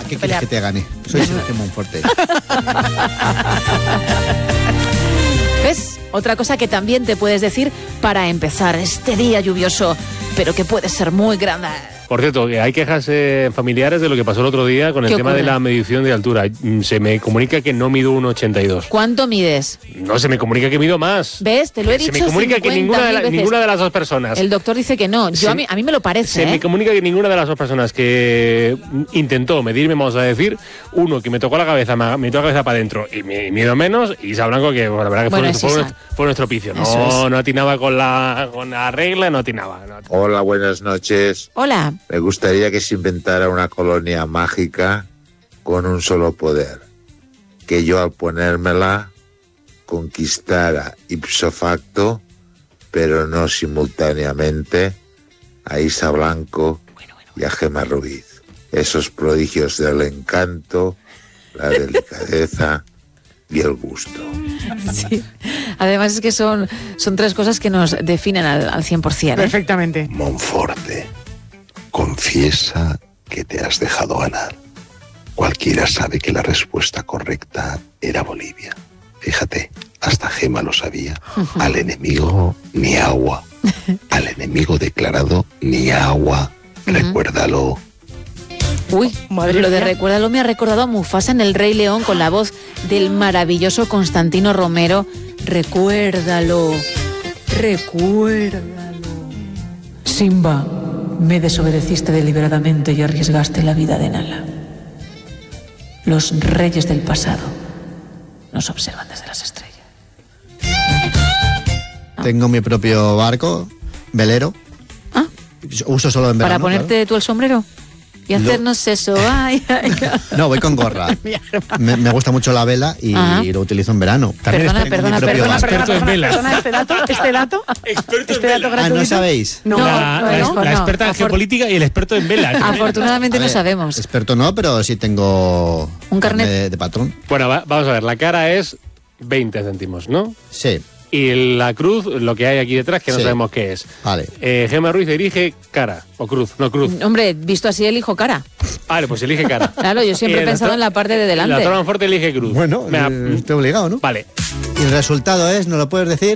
¿Qué quieres que te gane? Soy Sergio Monforte. ¿Ves? Otra cosa que también te puedes decir para empezar este día lluvioso, pero que puede ser muy grande. Por cierto, que hay quejas familiares de lo que pasó el otro día con el tema de la medición de altura. Se me comunica que no mido 1,82. ¿Cuánto mides? No, se me comunica que mido más. ¿Ves? Te lo he dicho. Se me comunica que ninguna de las dos personas. El doctor dice que no. A mí me lo parece. Se me comunica que ninguna de las dos personas que intentó medirme, vamos a decir, uno que me tocó la cabeza, me tocó la cabeza para adentro y me mido menos, y Isa Blanco, que bueno, la verdad que fue nuestro picio. No atinaba con la regla, no atinaba. Hola, buenas noches. Hola. Me gustaría que se inventara una colonia mágica con un solo poder. Que yo al ponérmela conquistara ipso facto, pero no simultáneamente, a Isa Blanco y a Gemma Ruiz. Esos prodigios del encanto, la delicadeza y el gusto. Sí. Además es que son tres cosas que nos definen al 100%. Perfectamente. Monforte, confiesa que te has dejado ganar. Cualquiera sabe que la respuesta correcta era Bolivia. Fíjate, hasta Gemma lo sabía. Al enemigo, ni agua. Al enemigo declarado, ni agua. Recuérdalo. Uy, madre, lo de recuérdalo me ha recordado a Mufasa en El Rey León con la voz del maravilloso Constantino Romero. Recuérdalo, recuérdalo. Simba, me desobedeciste deliberadamente y arriesgaste la vida de Nala. Los reyes del pasado nos observan desde las estrellas. Tengo mi propio barco, velero. ¿Ah? Uso solo en verano. ¿Para ponerte tú el sombrero? Y hacernos eso. No, voy con gorra. Me gusta mucho la vela y lo utilizo en verano. Perdona. Experto en velas. Este dato gratuito. ¿no sabéis? No. La experta en geopolítica y el experto en velas. Afortunadamente no sabemos. Experto no, pero sí tengo un carnet de patrón. Bueno, vamos a ver, la cara es 20 céntimos, ¿no? Sí. Y la cruz, lo que hay aquí detrás, que no sabemos qué es. Vale. Gemma Ruiz elige cara, o cruz, no cruz. Hombre, visto así, elijo cara. Vale, pues elige cara. Claro, yo siempre he pensado en la parte de delante. La Doctora Monforte elige cruz. Bueno, estoy obligado, ¿no? Vale. ¿Y el resultado es, no lo puedes decir?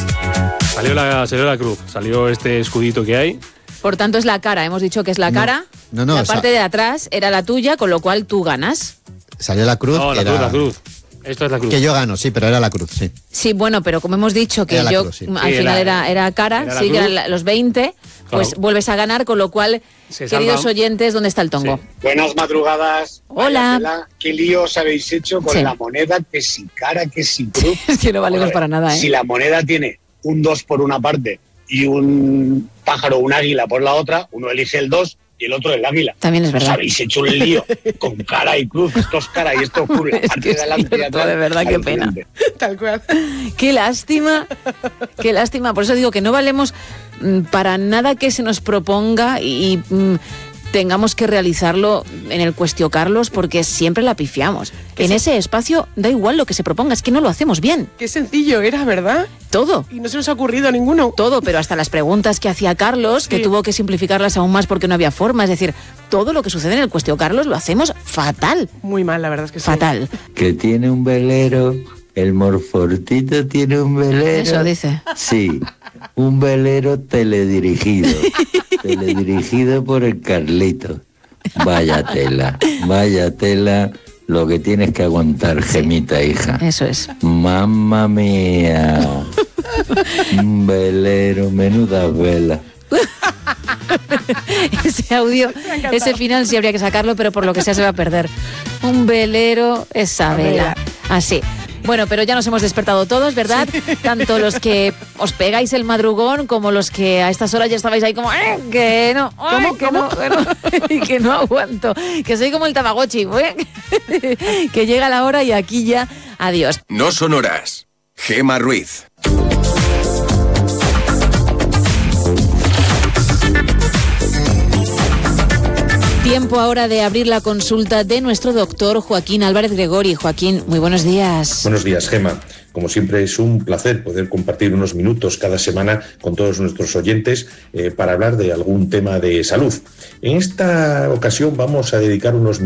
Salió la cruz, salió este escudito que hay. Por tanto, es la cara, hemos dicho que es la cara. No, la parte de atrás era la tuya, con lo cual tú ganas. Salió la cruz. No, la cruz. Esto es la cruz. Que yo gano, sí, pero era la cruz, sí. Sí, bueno, pero como hemos dicho que yo cruz, sí. Al final era cara, sí, que eran los 20, pues vuelves a ganar, con lo cual, queridos oyentes, ¿dónde está el tongo? Sí. Buenas madrugadas. Hola. ¿Qué lío os habéis hecho con la moneda? Que si cara, que si cruz. Es que no valemos para nada, ¿eh? Si la moneda tiene un 2 por una parte y un pájaro, un águila por la otra, uno elige el 2 y el otro el águila. También es verdad. Os habéis hecho un lío con cara y cruz. Esto es cara y esto es cruz. La parte de adelante y atrás. De verdad, qué pena. Tal cual. Qué lástima. Qué lástima. Por eso digo que no valemos para nada que se nos proponga y tengamos que realizarlo en el Cuestio Carlos, porque siempre la pifiamos. En ese espacio da igual lo que se proponga, es que no lo hacemos bien. Qué sencillo era, ¿verdad? Todo. Y no se nos ha ocurrido ninguno. Todo, pero hasta las preguntas que hacía Carlos, que tuvo que simplificarlas aún más porque no había forma. Es decir, todo lo que sucede en el Cuestio Carlos lo hacemos fatal. Muy mal, la verdad es que sí. Fatal. Que tiene un velero, el Monfortito tiene un velero. Eso dice. Sí, un velero teledirigido. Teledirigido por el Carlito. Vaya tela lo que tienes que aguantar, Gemita, hija. Eso es. Mamma mía. Un velero, menuda vela. Ese audio, ese final sí habría que sacarlo, pero por lo que sea se va a perder. Un velero, esa vela. Así. Bueno, pero ya nos hemos despertado todos, ¿verdad? Sí. Tanto los que os pegáis el madrugón como los que a estas horas ya estabais ahí como que no, ¿Cómo? Y que no aguanto, que soy como el Tamagotchi, que llega la hora y aquí ya, adiós. No son horas. Gemma Ruiz. Tiempo ahora de abrir la consulta de nuestro doctor Joaquín Álvarez Gregori. Joaquín, muy buenos días. Buenos días, Gemma. Como siempre es un placer poder compartir unos minutos cada semana con todos nuestros oyentes para hablar de algún tema de salud. En esta ocasión vamos a dedicar unos